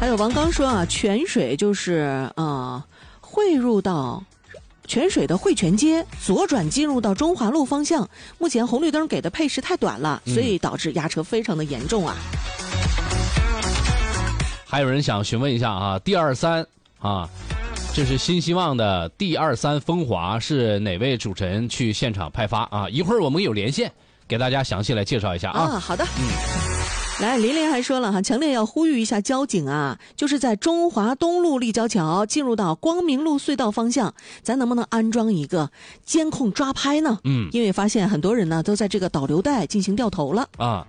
还有王刚说啊，泉水就是汇入到泉水的汇泉街，左转进入到中华路方向。目前红绿灯给的配时太短了，所以导致压车非常的严重啊。 还有人想询问一下啊，第23啊，这是新希望的第23风华是哪位主持人去现场派发啊？一会儿我们有连线，给大家详细来介绍一下啊。 好的。来，林林还说了哈，强烈要呼吁一下交警啊，就是在中华东路立交桥进入到光明路隧道方向，咱能不能安装一个监控抓拍呢？因为发现很多人呢都在这个导流带进行掉头了啊。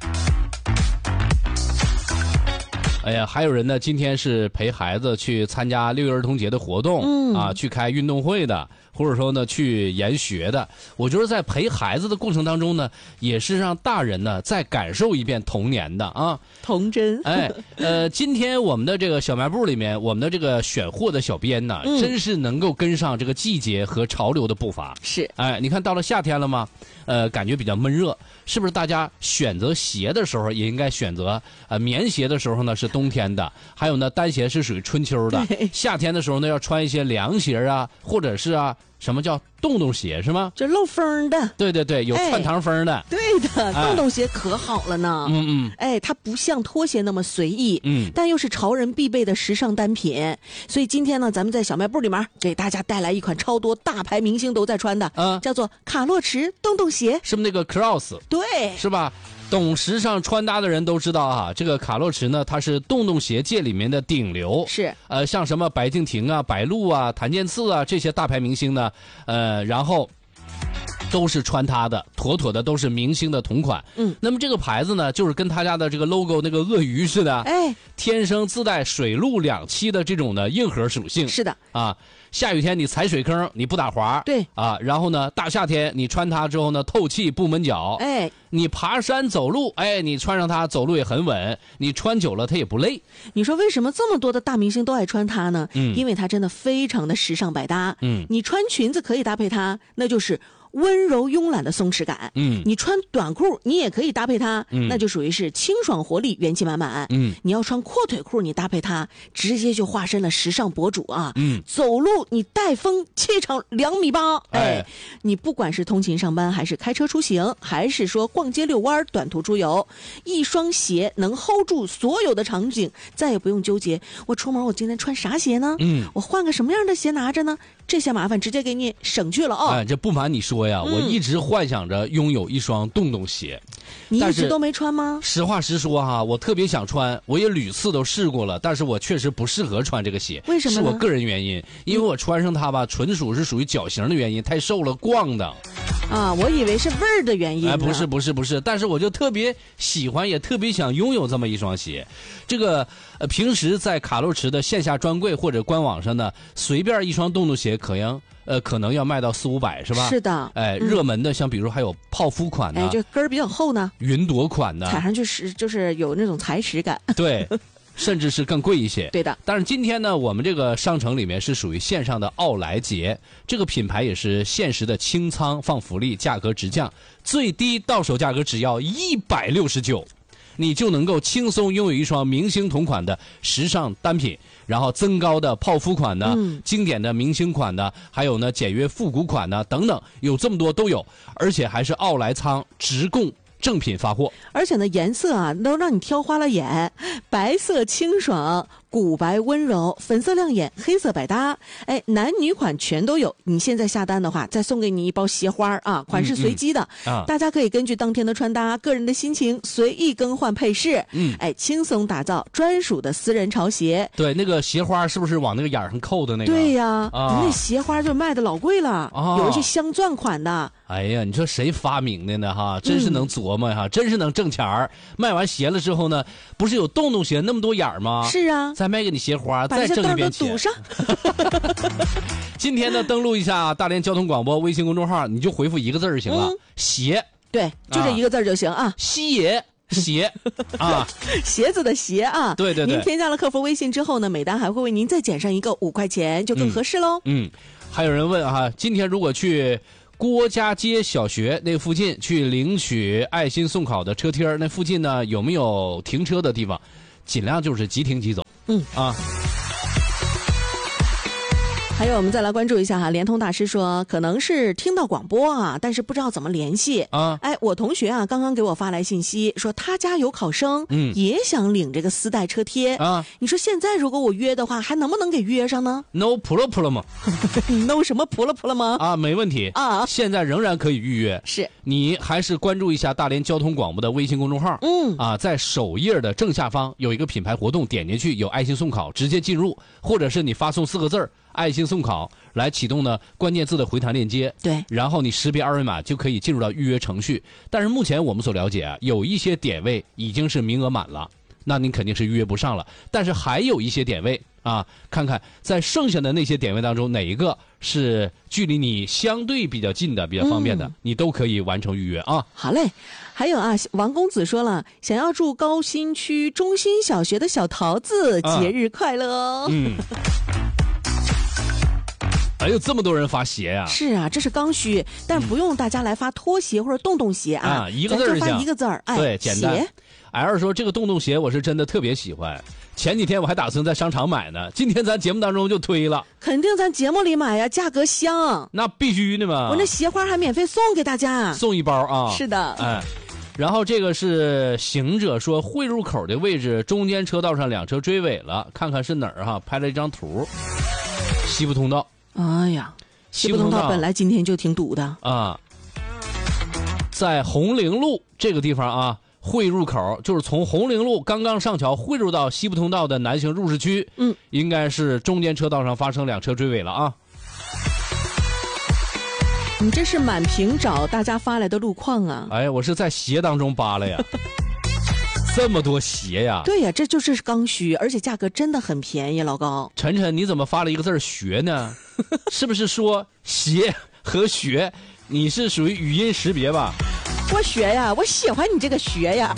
哎呀，还有人呢，今天是陪孩子去参加6一儿童节的活动，去开运动会的，或者说呢去研学的。我觉得在陪孩子的过程当中呢，也是让大人呢再感受一遍童年的啊， 童真。 今天我们的这个小卖部里面，我们的这个选货的小编呢，真是能够跟上这个季节和潮流的步伐。 是， 你看到了夏天了吗？感觉比较闷热，是不是？大家选择鞋的时候也应该选择棉鞋的时候呢是冬天的，还有呢单鞋是属于春秋的。夏天的时候呢要穿一些凉鞋啊，或者是什么叫洞洞鞋是吗？ 就漏风的。 对对对，有窜堂风的。 对的，洞洞鞋可好了呢。它不像拖鞋那么随意，但又是潮人必备的时尚单品。所以今天呢，咱们在小卖部里面给大家带来一款超多大牌明星都在穿的，叫做卡洛驰洞洞鞋， 是不是那个 Cross？ 对， 是吧？懂时尚穿搭的人都知道啊，这个卡洛驰呢，它是洞洞鞋界里面的顶流。 是， 像什么白敬亭啊、白鹿啊、谭健次啊这些大牌明星呢，然后都是穿它的，妥妥的都是明星的同款。那么这个牌子呢，就是跟他家的这个 logo 那个鳄鱼似的，天生自带水陆两栖的这种的硬核属性。 是的啊，下雨天你踩水坑你不打滑， 对啊， 然后呢，大夏天你穿它之后呢，透气不闷脚，你爬山走路，你穿上它走路也很稳，你穿久了它也不累。 你说为什么这么多的大明星都爱穿它呢？因为它真的非常的时尚百搭。你穿裙子可以搭配它，那就是温柔慵懒的松弛感。你穿短裤你也可以搭配它，那就属于是清爽活力元气满满。你要穿阔腿裤你搭配它，直接就化身了时尚博主啊。走路你带风气场2.8米。你不管是通勤上班还是开车出行，还是说逛街遛弯短途出游，一双鞋能 hold 住所有的场景，再也不用纠结我出门我今天穿啥鞋呢？我换个什么样的鞋拿着呢？这些麻烦直接给你省去了啊。 这不瞒你说呀，我一直幻想着拥有一双洞洞鞋。 你一直都没穿吗？ 实话实说哈，我特别想穿，我也屡次都试过了，但是我确实不适合穿这个鞋。 为什么呢？ 是我个人原因，因为我穿上它吧，纯属是属于脚型的原因，太瘦了，逛的。 我以为是味儿的原因呢。 不是，但是我就特别喜欢，也特别想拥有这么一双鞋。这个平时在卡洛驰的线下专柜或者官网上呢，随便一双洞洞鞋可能要卖到400-500，是吧？ 是的。 热门的像比如还有泡芙款的， 这跟儿比较厚呢。 云朵款的， 踩上去就是有那种踩实感。 对。甚至是更贵一些。 对的。 但是今天呢，我们这个商城里面是属于线上的奥莱节，这个品牌也是限时的清仓放福利，价格直降，最低到手价格只要169，你就能够轻松拥有一双明星同款的时尚单品，然后增高的泡芙款的、经典的明星款的，还有呢简约复古款的等等，有这么多都有，而且还是奥莱仓直供正品发货， 而且呢颜色啊都让你挑花了眼，白色清爽，古白温柔，粉色亮眼，黑色百搭，男女款全都有。你现在下单的话，再送给你一包鞋花啊，款式随机的，大家可以根据当天的穿搭、个人的心情随意更换配饰，轻松打造专属的私人潮鞋。 对，那个鞋花是不是往那个眼上扣的那个？ 对呀，那鞋花就卖的老贵了，有一些镶钻款的。 哎呀，你说谁发明的呢？哈，真是能琢磨哈，真是能挣钱儿。卖完鞋了之后呢，不是有洞洞鞋那么多眼儿吗？ 是啊， 再卖给你鞋花，再挣一遍钱。 堵上。 今天呢，登录一下大连交通广播微信公众号，你就回复一个字就行了，鞋。 对，就这一个字就行啊。 西爷。鞋啊， 鞋子的鞋啊， 对对对。 您添加了客服微信之后呢，每单还会为您再减上一个5块钱，就更合适喽。 还有人问哈，今天如果去郭家街小学那附近去领取爱心送考的车贴，那附近呢有没有停车的地方？尽量就是即停即走。 还有，我们再来关注一下哈，联通大师说，可能是听到广播啊，但是不知道怎么联系啊。哎，我同学啊，刚刚给我发来信息说，他家有考生，也想领这个丝带车贴啊。你说现在如果我约的话，还能不能给约上呢 ？No problem 吗 ？No 什么problem吗？ 啊，没问题啊，现在仍然可以预约。 是你还是关注一下大连交通广播的微信公众号，在首页的正下方有一个品牌活动，点进去有爱心送考，直接进入，或者是你发送4个字爱心送考来启动呢关键字的回弹链接， 对， 然后你识别二维码就可以进入到预约程序。但是目前我们所了解啊，有一些点位已经是名额满了，那您肯定是预约不上了。但是还有一些点位啊，看看在剩下的那些点位当中哪一个是距离你相对比较近的、比较方便的，你都可以完成预约啊。 好嘞。还有啊，王公子说了，想要祝高新区中心小学的小桃子节日快乐哦。 还有这么多人发鞋呀？ 是啊，这是刚需，但不用大家来发拖鞋或者洞洞鞋啊， 一个字儿发一个字儿，哎， 对，简单。 鞋。 L 说这个洞洞鞋我是真的特别喜欢，前几天我还打算在商场买呢，今天咱节目当中就推了。 肯定咱节目里买呀，价格香。 那必须的嘛。 我那鞋花还免费送给大家， 送一包啊。 是的， 哎。然后这个是行者说汇入口的位置中间车道上2车追尾了，看看是哪儿哈，拍了一张图。西部通道。 哎呀，西部通道本来今天就挺堵的啊，在红陵路这个地方啊，汇入口就是从红陵路刚刚上桥汇入到西部通道的南行入市区，应该是中间车道上发生2车追尾了啊。 你这是满屏找大家发来的路况啊？ 哎，我是在鞋当中扒了呀。这么多鞋呀？ 对呀，这就是刚需，而且价格真的很便宜，老高。 晨晨，你怎么发了一个字学呢？是不是说鞋和学，你是属于语音识别吧？ 我学呀，我喜欢你这个学呀。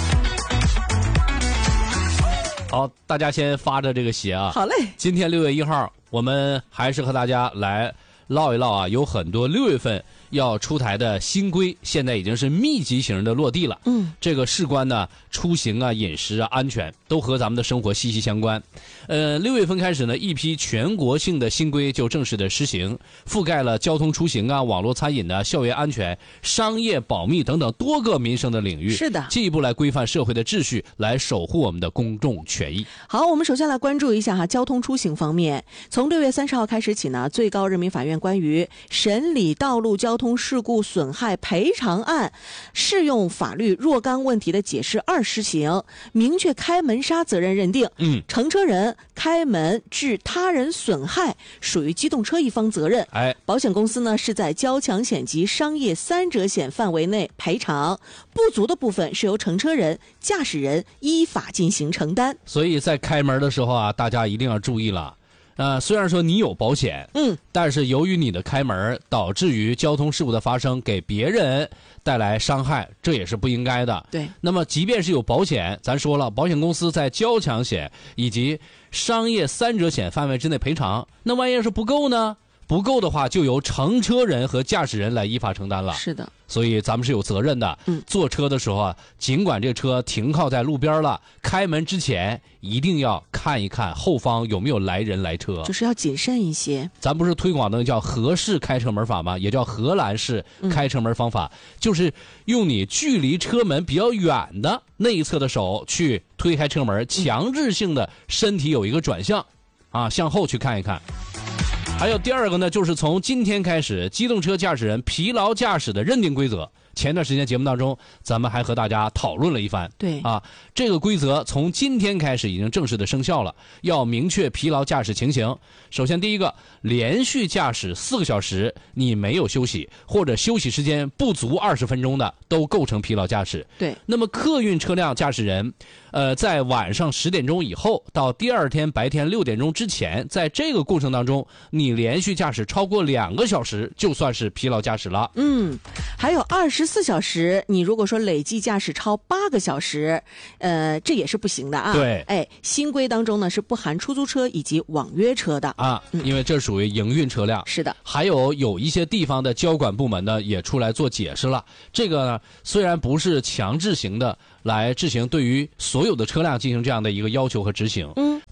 好，大家先发着这个鞋啊。 好嘞。 今天6月1号，我们还是和大家来唠一唠啊，有很多6月份要出台的新规，现在已经是密集型的落地了。这个事关呢，出行啊、饮食啊、安全都和咱们的生活息息相关。6月份开始呢，一批全国性的新规就正式的施行，覆盖了交通出行啊、网络餐饮啊、校园安全、商业保密等等多个民生的领域。 是的， 进一步来规范社会的秩序，来守护我们的公众权益。 好，我们首先来关注一下交通出行方面。从6月30号开始起呢，最高人民法院关于审理道路交通事故损害赔偿案适用法律若干问题的解释2施行，明确开门刹责任认定。乘车人开门致他人损害属于机动车一方责任。保险公司呢是在交强险及商业3者险范围内赔偿，不足的部分是由乘车人、驾驶人依法进行承担。 所以在开门的时候啊，大家一定要注意了。虽然说你有保险，但是由于你的开门导致于交通事故的发生，给别人带来伤害，这也是不应该的。 对。 那么即便是有保险，咱说了，保险公司在交强险以及商业3者险范围之内赔偿，那万一要是不够呢？不够的话，就由乘车人和驾驶人来依法承担了。 是的， 所以咱们是有责任的。坐车的时候啊，尽管这车停靠在路边了，开门之前一定要看一看后方有没有来人来车， 就是要谨慎一些。 咱不是推广的叫荷式开车门法吗？也叫荷兰式开车门方法，就是用你距离车门比较远的那一侧的手去推开车门，强制性的身体有一个转向，向后去看一看。还有第二个呢，就是从今天开始，机动车驾驶人疲劳驾驶的认定规则。前段时间节目当中，咱们还和大家讨论了一番。 对这个规则从今天开始已经正式的生效了，要明确疲劳驾驶情形。首先第一个，连续驾驶4个小时，你没有休息，或者休息时间不足20分钟的，都构成疲劳驾驶。 对。 那么客运车辆驾驶人，在晚上10点钟以后到第二天白天6点钟之前，在这个过程当中，你连续驾驶超过2个小时，就算是疲劳驾驶了。 还有24小时，你如果说累计驾驶超8个小时，这也是不行的啊。 对。 新规当中呢是不含出租车以及网约车的因为这属于营运车辆。 是的。 还有一些地方的交管部门呢也出来做解释了，这个呢虽然不是强制型的来执行对于所有的车辆进行这样的一个要求和执行，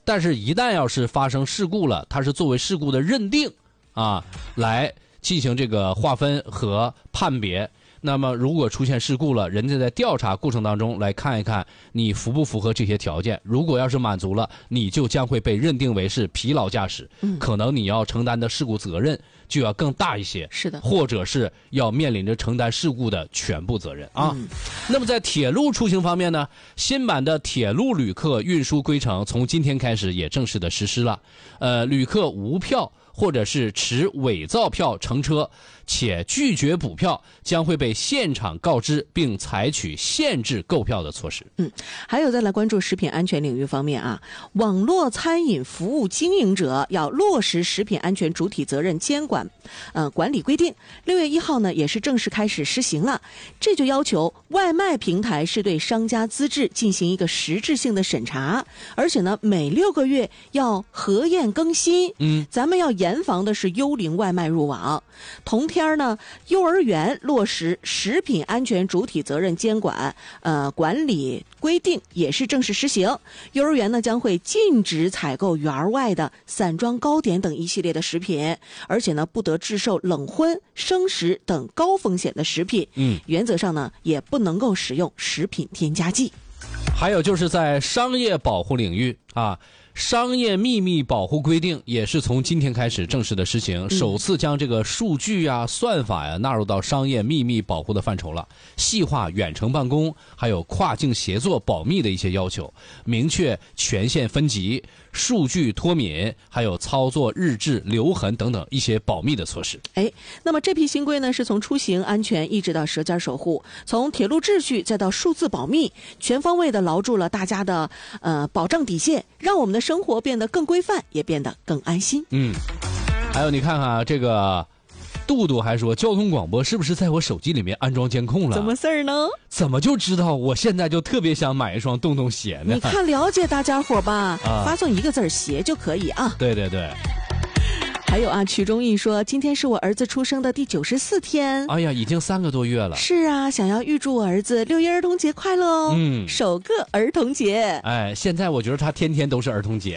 但是一旦要是发生事故了，它是作为事故的认定啊，来进行这个划分和判别。那么如果出现事故了，人家在调查过程当中来看一看你符不符合这些条件，如果要是满足了，你就将会被认定为是疲劳驾驶，可能你要承担的事故责任就要更大一些， 是的， 或者是要面临着承担事故的全部责任啊。那么在铁路出行方面呢，新版的铁路旅客运输规程从今天开始也正式的实施了，旅客无票或者是持伪造票乘车且拒绝补票，将会被现场告知并采取限制购票的措施。 还有再来关注食品安全领域方面啊，网络餐饮服务经营者要落实食品安全主体责任监管管理规定，6月1号呢也是正式开始实行了。这就要求外卖平台是对商家资质进行一个实质性的审查，而且呢每6个月要核验更新。咱们要严防的是幽灵外卖入网。同天呢，幼儿园落实食品安全主体责任监管管理规定也是正式实行。幼儿园呢将会禁止采购园外的散装糕点等一系列的食品，而且呢不得制售冷荤、生食等高风险的食品。原则上呢也不能够使用食品添加剂。 还有就是在商业保护领域啊，商业秘密保护规定也是从今天开始正式的实行，首次将这个数据啊、算法呀纳入到商业秘密保护的范畴了，细化远程办公还有跨境协作保密的一些要求，明确权限分级、数据脱敏，还有操作日志、留痕等等一些保密的措施。 那么这批新规呢，是从出行安全一直到舌尖守护，从铁路秩序再到数字保密，全方位的牢住了大家的保障底线，让我们的生活变得更规范，也变得更安心。 还有你看看这个杜杜还说，交通广播是不是在我手机里面安装监控了？ 怎么事儿呢？ 怎么就知道我现在就特别想买一双洞洞鞋呢？ 你看了解大家伙吧，发送1个字鞋就可以啊。 对对对。 还有啊，曲中义说，今天是我儿子出生的第94天。 哎呀，已经3个多月了。 是啊，想要预祝我儿子6一儿童节快乐哦。首个儿童节。 现在我觉得他天天都是儿童节。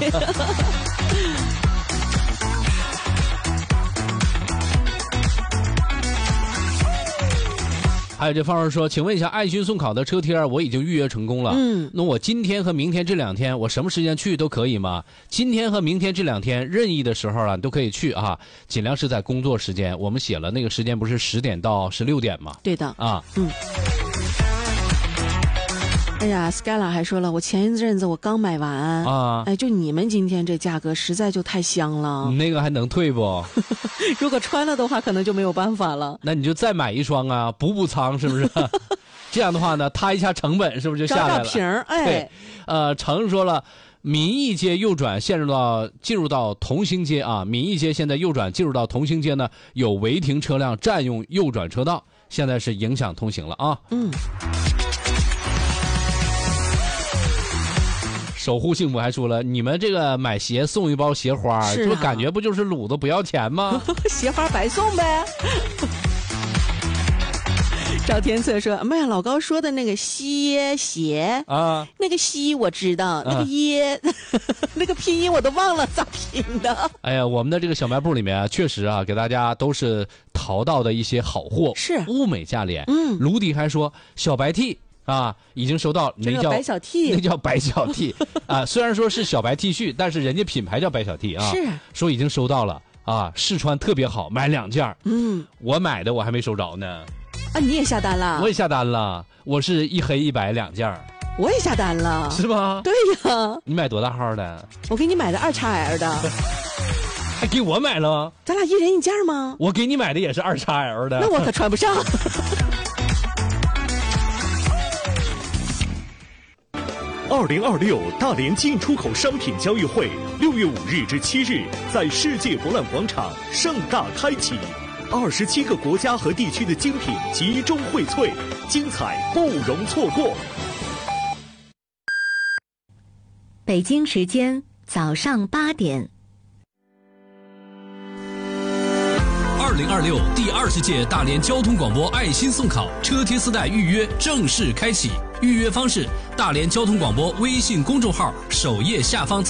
还有这方儿说，请问一下，爱心送考的车贴我已经预约成功了。那我今天和明天这2天，我什么时间去都可以吗？今天和明天这2天任意的时候啊，你都可以去啊，尽量是在工作时间。我们写了那个时间不是10点到16点吗？ 对的啊。 哎呀 ，Scala 还说了，我前一阵子我刚买完啊，就你们今天这价格实在就太香了。 那个还能退不？ 如果穿了的话，可能就没有办法了。 那你就再买一双啊，补仓是不是？这样的话呢，摊一下成本是不是就下来了？ 找瓶对，程说了，民义街右转进入到同兴街啊，民义街现在右转进入到同兴街呢，有违停车辆占用右转车道，现在是影响通行了啊。守护幸福还说了，你们这个买鞋送一包鞋花，这感觉不就是卤子不要钱吗？ 鞋花白送呗。赵天策说，妈呀，老高说的那个鞋啊，那个西我知道，那个耶那个拼音我都忘了咋拼的。 哎呀，我们的这个小卖部里面啊，确实啊，给大家都是淘到的一些好货， 是物美价廉。卢迪还说，小白 T啊，已经收到，那叫白小 T， 那叫白小 T 啊。虽然说是小白 T 恤，但是人家品牌叫白小 T 啊。 是说已经收到了啊，试穿特别好，买2件。我买的我还没收着呢。 啊，你也下单了？ 我也下单了，我是1黑1白2件。 我也下单了， 是吗？ 对呀。 你买多大号的？ 我给你买的2XL 的。 还给我买了？ 咱俩1人1件吗？ 我给你买的也是2XL 的。 那我可穿不上。 2026大连进出口商品交易会6月5日至7日在世界博览广场盛大开启，27个国家和地区的精品集中荟萃，精彩不容错过。 北京时间早上8点。 2026第20届大连交通广播爱心送考车贴丝带预约正式开启，预约方式：大连交通广播微信公众号首页下方